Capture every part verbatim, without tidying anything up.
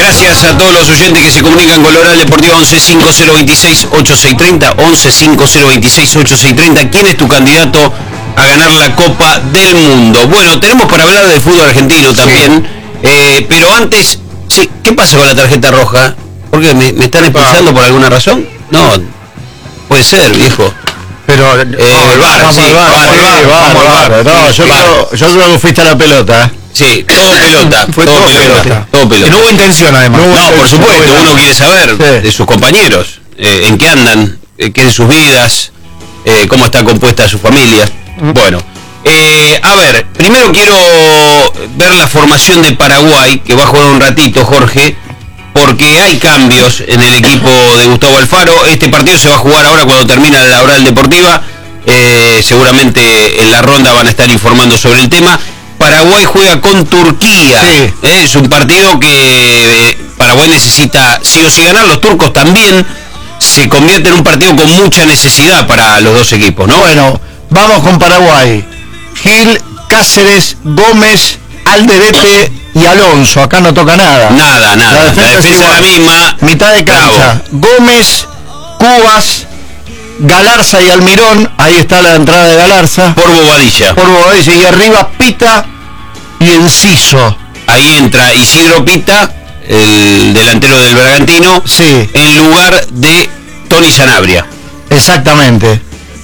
gracias a todos los oyentes que se comunican con la Oral Deportiva once cinco cero veintiséis ochenta y seis treinta, once cinco cero veintiséis ochenta y seis treinta. ¿Quién es tu candidato a ganar la Copa del Mundo? Bueno, tenemos para hablar del fútbol argentino también, sí. eh, pero antes, sí, ¿qué pasa con la tarjeta roja? ¿Por qué? ¿Me, me están expulsando por alguna razón? No, puede ser, viejo. Pero eh, vamos al bar, sí, vamos al bar. No, yo creo, yo creo que fuiste a la pelota. Sí, todo pelota, fue todo, todo pelota, pelota, todo pelota. No hubo intención además. No, no por supuesto, uno quiere saber sí. de sus compañeros, eh, en qué andan, eh, qué es sus vidas, eh, cómo está compuesta su familia. Mm. Bueno, eh, a ver, primero quiero ver la formación de Paraguay, que va a jugar un ratito, Jorge, porque hay cambios en el equipo de Gustavo Alfaro. Este partido se va a jugar ahora cuando termina la Oral Deportiva, eh, seguramente en la ronda van a estar informando sobre el tema. Paraguay juega con Turquía, sí. ¿eh? Es un partido que eh, Paraguay necesita sí o sí ganar, los turcos también, se convierte en un partido con mucha necesidad para los dos equipos, ¿no? Bueno, vamos con Paraguay. Gil, Cáceres, Gómez, Alderete y Alonso, acá no toca nada. Nada, nada, la defensa, la defensa es la misma. Mitad de cancha, Bravo. Gómez, Cubas, Galarza y Almirón, ahí está la entrada de Galarza. Por Bobadilla. Por Bobadilla, y arriba Pita y Enciso. Ahí entra Isidro Pita, el delantero del Bragantino, sí. en lugar de Tony Sanabria. Exactamente.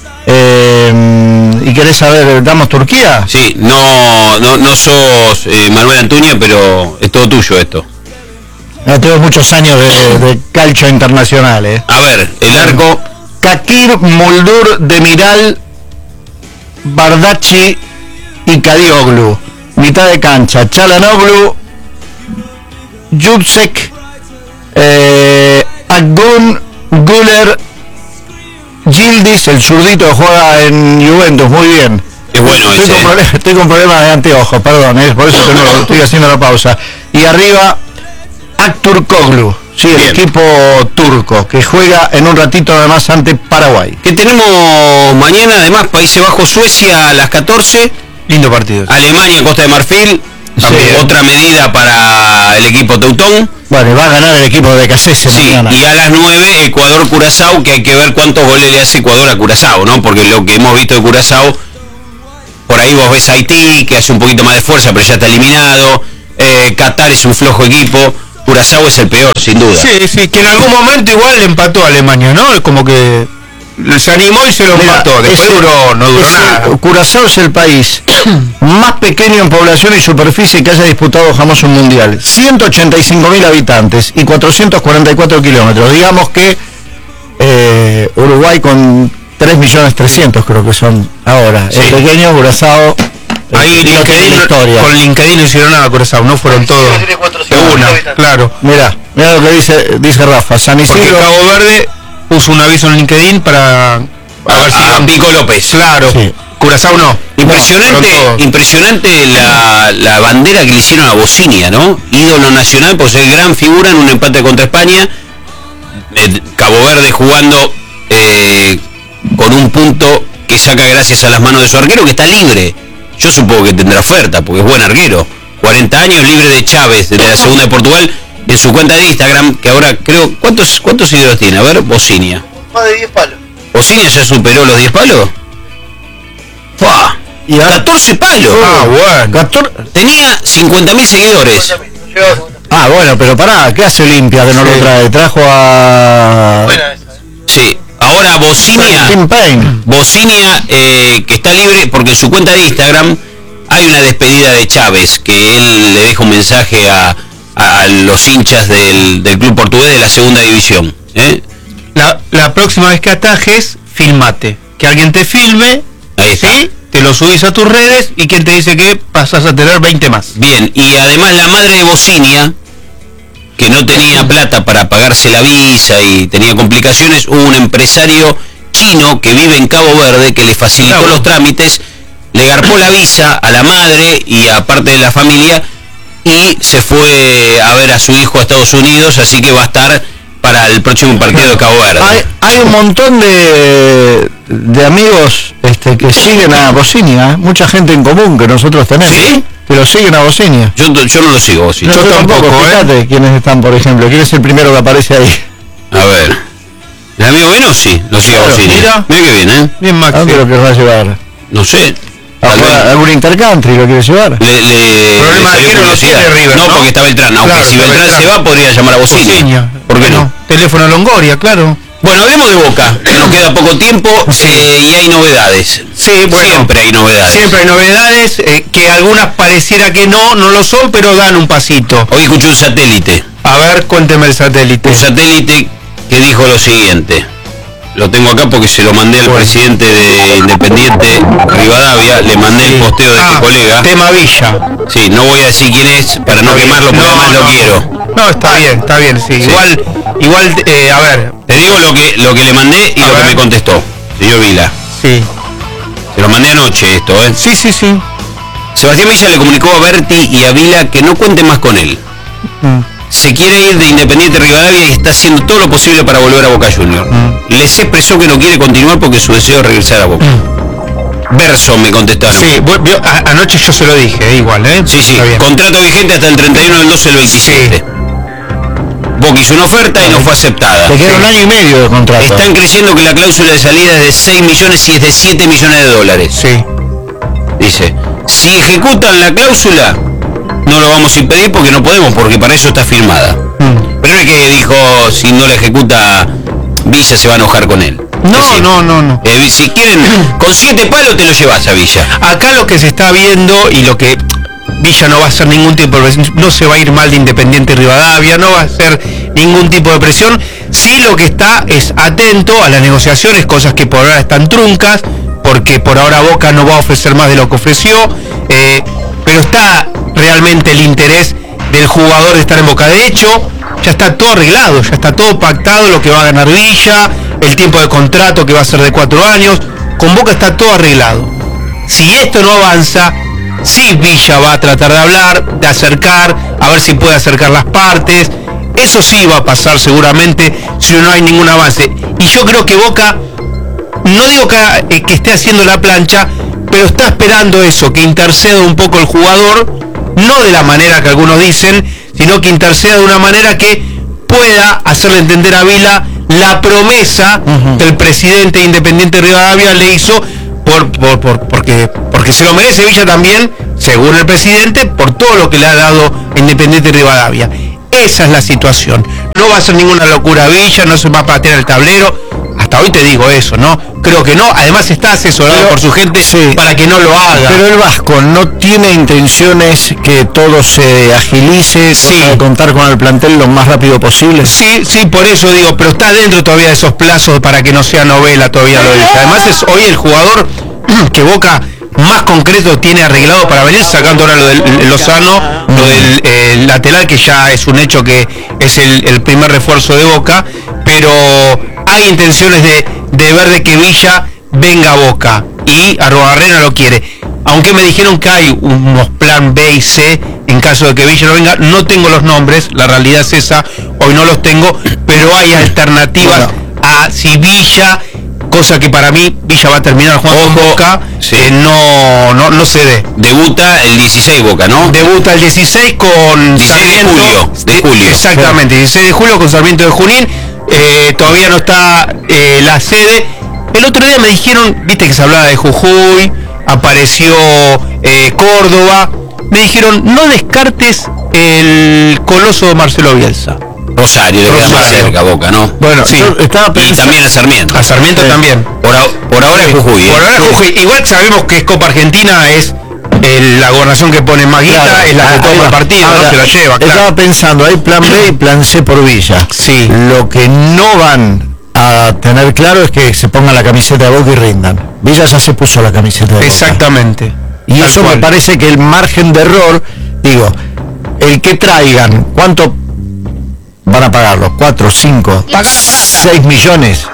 Eh, ¿Y querés saber, damos Turquía? Sí, no, no, no sos eh, Manuel Antuña, pero es todo tuyo esto. No, tengo muchos años de, de calcio internacional. Eh. A ver, el arco... Kakir, Muldur, Demiral, Bardacci y Kadioglu. Mitad de cancha, Çalhanoğlu, Juksek, eh, Akgun, Güler, Yildiz, el zurdito que juega en Juventus, muy bien. Es bueno estoy ese. Con problemas, estoy con problemas de anteojos, perdón, eh, por eso tengo, estoy haciendo la pausa. Y arriba, Aktürkoğlu. Sí, el Bien. equipo turco, que juega en un ratito además ante Paraguay. Que tenemos mañana, además, Países Bajos, Suecia a las catorce. Lindo partido. Alemania, Costa de Marfil. Sí. Otra medida para el equipo teutón. Bueno, va a ganar el equipo de Cassese sí, mañana. Y a las nueve, Ecuador-Curazao, que hay que ver cuántos goles le hace Ecuador a Curazao, ¿no? Porque lo que hemos visto de Curazao, por ahí vos ves a Haití, que hace un poquito más de fuerza, pero ya está eliminado. Eh, Qatar es un flojo equipo. Curazao es el peor, sin duda. Sí, sí, que en algún momento igual le empató a Alemania, ¿no? Como que se animó y se lo Mira, empató. Después el, duró, no duró nada. El, Curazao es el país más pequeño en población y superficie que haya disputado jamás un mundial. ciento ochenta y cinco mil habitantes y cuatrocientos cuarenta y cuatro kilómetros. Digamos que eh, Uruguay con tres millones trescientos creo que son ahora. Sí. El pequeño Curazao... Ahí LinkedIn, historia. Con LinkedIn no hicieron nada Curazao, no fueron todos de una, claro. Mira, mira lo que dice dice Rafa, San Isidro. Porque Cabo Verde puso un aviso en LinkedIn para a ver si ah, Pico López. Claro. Sí. Curazao no. Impresionante, no, impresionante la, la bandera que le hicieron a Bocinia, ¿no? Ídolo nacional por ser gran figura en un empate contra España. Eh, Cabo Verde jugando eh, con un punto que saca gracias a las manos de su arquero, que está libre. Yo supongo que tendrá oferta, porque es buen arquero. cuarenta años, libre de Chávez, de la segunda de Portugal, en su cuenta de Instagram, que ahora creo... ¿Cuántos cuántos ídolos tiene? A ver, Bocinia. Más de diez palos. ¿Bocinia ya superó los diez palos? ¡Fua! Y ahora catorce palos. Ah, bueno. catorce Tenía cincuenta mil seguidores. Ah, bueno, pero pará, ¿qué hace Olimpia que no sí. lo trae? Trajo a... Buena esa, ¿eh? Sí. Ahora Bocinia, Bocinia eh, que está libre porque en su cuenta de Instagram hay una despedida de Chávez, que él le deja un mensaje a, a, a los hinchas del, del club portugués de la segunda división. ¿eh? La, la próxima vez que atajes, filmate. Que alguien te filme, ahí está. ¿Sí? Te lo subís a tus redes y quien te dice que pasas a tener veinte más. Bien, y además la madre de Bocinia, que no tenía plata para pagarse la visa y tenía complicaciones, hubo un empresario chino que vive en Cabo Verde que le facilitó claro. los trámites, le garpó la visa a la madre y a parte de la familia y se fue a ver a su hijo a Estados Unidos, así que va a estar para el próximo partido de Cabo Verde. Hay, hay un montón de, de amigos este, que siguen a Bocinia, ¿eh? Mucha gente en común que nosotros tenemos. ¿Sí? Que lo siguen a Bocinia. Yo, yo no lo sigo, Bocinia. No, yo, yo tampoco, tampoco, fíjate ¿eh? quiénes están, por ejemplo. ¿Quién es el primero que aparece ahí? A ver. El amigo Venosi lo sigue claro, a Bocinia. Mira, mira que bien, ¿eh? Bien, Maxi. ¿A dónde lo querrá llevar? No sé. ¿A algún intercountry lo quiere llevar? Le, le, problema le de no tiene River, no, ¿no? porque está Beltrán. Aunque claro, si Beltrán, Beltrán se va, podría llamar a Bocinia. ¿Por qué no? Teléfono Longoria, claro. Bueno, hablemos de Boca. Nos queda poco tiempo sí. eh, y hay novedades. Sí, bueno, siempre hay novedades. Siempre hay novedades, eh, que algunas pareciera que no, no lo son, pero dan un pasito. Hoy escuché un satélite. A ver, cuénteme el satélite. Un satélite que dijo lo siguiente. Lo tengo acá porque se lo mandé al bueno. presidente de Independiente Rivadavia, le mandé sí. el posteo de ah, este colega. Tema Villa. Sí, no voy a decir quién es para no quemarlo porque no, además no, lo quiero. No, está bien, está bien, sí. sí. Igual, igual, eh, a ver. Te digo lo que lo que le mandé y a lo ver. que me contestó, señor Vila. Sí. Se lo mandé anoche esto, ¿eh? Sí, sí, sí. Sebastián Villa le comunicó a Berti y a Vila que no cuente más con él. Mm. Se quiere ir de Independiente Rivadavia y está haciendo todo lo posible para volver a Boca Juniors. Mm. Les expresó que no quiere continuar porque su deseo es regresar a Boca. Mm. Verso me contestaron. Sí, bueno, a, anoche yo se lo dije, eh, igual, ¿eh? Sí, sí, contrato vigente hasta el treinta y uno del doce del veintisiete. Sí. Boca hizo una oferta y no fue aceptada. Le queda un año y medio de contrato. Están creyendo que la cláusula de salida es de seis millones y es de siete millones de dólares. Sí. Dice, si ejecutan la cláusula, no lo vamos a impedir porque no podemos, porque para eso está firmada. Mm. Pero es que dijo, si no la ejecuta, Villa se va a enojar con él. No, es decir, no, no, no. Eh, si quieren, con siete palos te lo llevas a Villa. Acá lo que se está viendo y lo que Villa no va a hacer ningún tipo de presión, no se va a ir mal de Independiente Rivadavia, no va a hacer ningún tipo de presión. Sí, lo que está es atento a las negociaciones, cosas que por ahora están truncas, porque por ahora Boca no va a ofrecer más de lo que ofreció, eh, pero está realmente el interés del jugador de estar en Boca. De hecho, ya está todo arreglado, ya está todo pactado, lo que va a ganar Villa, el tiempo de contrato que va a ser de cuatro años, con Boca está todo arreglado. Si esto no avanza, sí Villa va a tratar de hablar, de acercar, a ver si puede acercar las partes, eso sí va a pasar seguramente si no hay ningún avance. Y yo creo que Boca, no digo que, eh, que esté haciendo la plancha, pero está esperando eso, que interceda un poco el jugador, no de la manera que algunos dicen, sino que interceda de una manera que pueda hacerle entender a Vila la promesa uh-huh. que el presidente de Independiente Rivadavia le hizo, por, por, por, porque, porque se lo merece Villa también, según el presidente, por todo lo que le ha dado Independiente Rivadavia. Esa es la situación. No va a ser ninguna locura Villa, no se va a patear el tablero. Hasta hoy te digo eso, ¿no? Creo que no. Además está asesorado pero, por su gente sí, para que no lo haga. Pero el Vasco no tiene intenciones que todo se agilice, sí. Para contar con el plantel lo más rápido posible. Sí, sí, por eso digo, pero está dentro todavía de esos plazos para que no sea novela, todavía lo dije. Además es hoy el jugador que Boca más concreto tiene arreglado para venir, sacando ahora lo del Lozano, lo del el lateral, que ya es un hecho que es el, el primer refuerzo de Boca, pero hay intenciones de, de ver de que Villa venga a Boca y Arruabarrena lo quiere. Aunque me dijeron que hay unos plan B y C en caso de que Villa no venga, no tengo los nombres, la realidad es esa, hoy no los tengo, pero hay alternativas a si Villa, cosa que para mí Villa va a terminar jugando con Boca, sí. eh, no, no, no se dé. Debuta el dieciséis Boca, ¿no? Debuta el dieciséis con dieciséis Sarmiento, de julio, de julio. Exactamente, dieciséis de julio con Sarmiento de Junín. Eh, todavía no está eh, la sede. El otro día me dijeron, viste que se hablaba de Jujuy, apareció eh, Córdoba, me dijeron no descartes el coloso de Marcelo Bielsa. Rosario, le queda más cerca Boca, ¿no? Bueno, sí. Yo estaba pensando... Y también a Sarmiento. A Sarmiento sí. también. Por, a, por ahora es Jujuy. Por ¿eh? ahora es Jujuy. Igual sabemos que es Copa Argentina, es el, la gobernación que pone más guita, claro, es la que toma el partido, ahora, ¿no? Se la lleva, claro. Estaba pensando, hay plan B y plan C por Villa. Sí. Lo que no van a tener claro es que se pongan la camiseta de Boca y rindan. Villa ya se puso la camiseta de Boca. Exactamente. Y Tal eso cual. Me parece que el margen de error, digo, el que traigan, ¿cuánto van a pagarlo? ¿Cuatro, cinco, seis millones?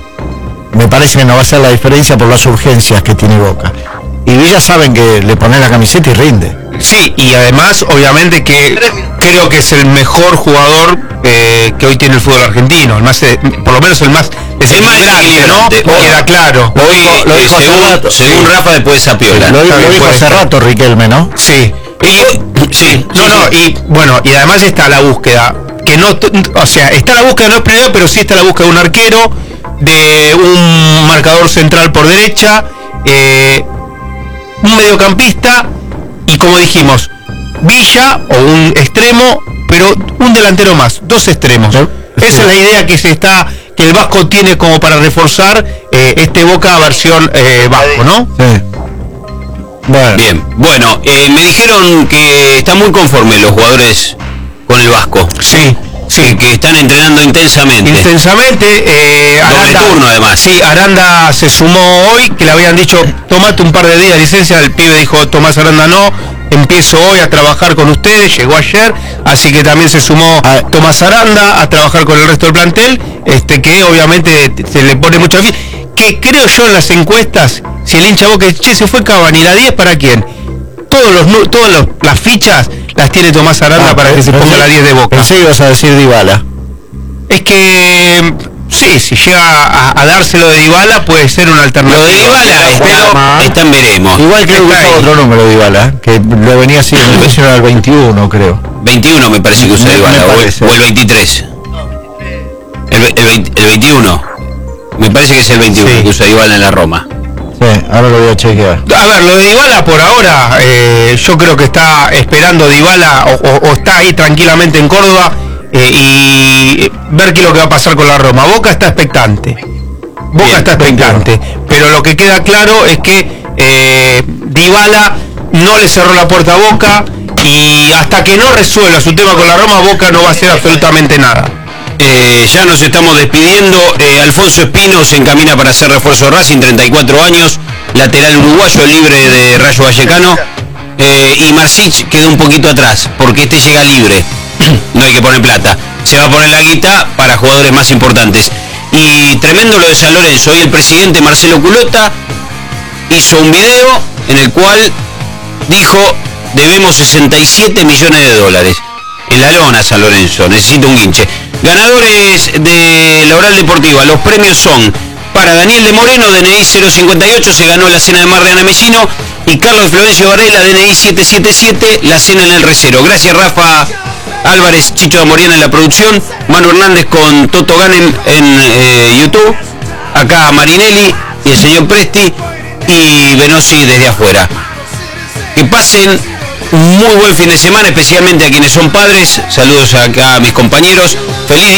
Me parece que no va a ser la diferencia por las urgencias que tiene Boca. Y Villa saben que le ponen la camiseta y rinde. Sí, y además, obviamente que creo que es el mejor jugador eh, que hoy tiene el fútbol argentino, el más, eh, por lo menos el más desequilibrante, ¿no? Queda claro. Hoy, lo dijo eh, según, rato, según sí. Rafa después de Sapiola. Lo, lo dijo hace rato Riquelme, ¿no? Sí. Y, sí, no, sí, no, sí. y bueno, y además está la búsqueda, que no, o sea, está la búsqueda, no es primero, pero sí está la búsqueda de un arquero, de un marcador central por derecha, eh, un mediocampista y, como dijimos, Villa o un extremo, pero un delantero más, dos extremos. ¿Sí? Esa es la idea que se está, que el Vasco tiene como para reforzar eh, este Boca versión eh, Vasco, ¿no? Sí. Bueno. Bien, bueno, eh, me dijeron que están muy conformes los jugadores con el Vasco. Sí. Sí, que están entrenando intensamente. Intensamente. Eh, Doble Aranda, turno, además. Sí, Aranda se sumó hoy, que le habían dicho, tomate un par de días de licencia. El pibe dijo, Tomás Aranda, no, empiezo hoy a trabajar con ustedes. Llegó ayer, así que también se sumó a Tomás Aranda a trabajar con el resto del plantel, este que obviamente se le pone mucha ficha. Que creo yo en las encuestas, si el hincha Boca, che, se fue Cavani, ¿la diez para quién? Todos los, todas los, las fichas las tiene Tomás Aranda ah, para que se ponga la diez de Boca. Pensé que ibas a decir Dybala. Es que sí, si llega a, a dárselo de Dybala puede ser una alternativa. Lo de Dybala está, está en veremos. Igual que usaba otro número de Dybala, que lo venía así, me parece era el veintiuno, creo. veintiuno me parece que usa Dybala, o, o el veintitrés. El, el, veinte, el veintiuno. Me parece que es el veintiuno sí. que usa Dybala en la Roma. Sí, ahora lo voy a chequear. A ver, lo de Dybala por ahora, eh, yo creo que está esperando Dybala o, o, o está ahí tranquilamente en Córdoba eh, y ver qué es lo que va a pasar con la Roma. Boca está expectante. Boca Bien, está expectante. veintiuno. Pero lo que queda claro es que eh, Dybala no le cerró la puerta a Boca y hasta que no resuelva su tema con la Roma, Boca no va a hacer absolutamente nada. Eh, ya nos estamos despidiendo. eh, Alfonso Espino se encamina para hacer refuerzo Racing, treinta y cuatro años, lateral uruguayo, libre de Rayo Vallecano, eh, y Marsic quedó un poquito atrás porque este llega libre. No hay que poner plata, se va a poner la guita para jugadores más importantes. Y tremendo lo de San Lorenzo. Hoy el presidente Marcelo Culota hizo un video en el cual dijo: debemos sesenta y siete millones de dólares en la lona. San Lorenzo necesita un guinche. Ganadores de la Oral Deportiva, los premios son para Daniel de Moreno, D N I cero cincuenta y ocho, se ganó la cena de Mar de Ana Mesino, y Carlos Florencio Varela, D N I setecientos setenta y siete, la cena en el Recero. Gracias Rafa Álvarez, Chicho de Moriana en la producción, Manu Hernández con Toto Ganem en eh, YouTube, acá Marinelli y el señor Presti y Benosi desde afuera. Que pasen un muy buen fin de semana, especialmente a quienes son padres. Saludos acá a mis compañeros. Feliz